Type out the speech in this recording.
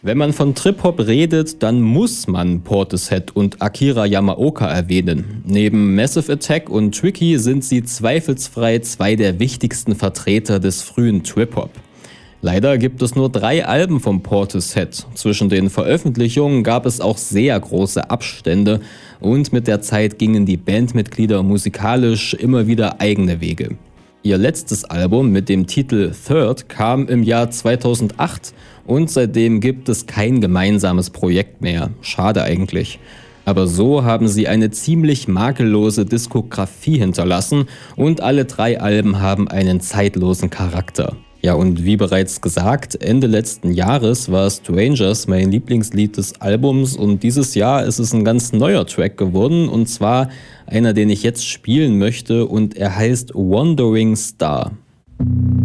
Wenn man von Trip-Hop redet, dann muss man Portishead und Akira Yamaoka erwähnen. Neben Massive Attack und Tricky sind sie zweifelsfrei zwei der wichtigsten Vertreter des frühen Trip-Hop. Leider gibt es nur 3 Alben von Portishead. Zwischen den Veröffentlichungen gab es auch sehr große Abstände und mit der Zeit gingen die Bandmitglieder musikalisch immer wieder eigene Wege. Ihr letztes Album mit dem Titel Third kam im Jahr 2008 und seitdem gibt es kein gemeinsames Projekt mehr. Schade eigentlich. Aber so haben sie eine ziemlich makellose Diskografie hinterlassen und alle 3 Alben haben einen zeitlosen Charakter. Ja, und wie bereits gesagt, Ende letzten Jahres war Strangers mein Lieblingslied des Albums und dieses Jahr ist es ein ganz neuer Track geworden und zwar einer, den ich jetzt spielen möchte und er heißt Wandering Star.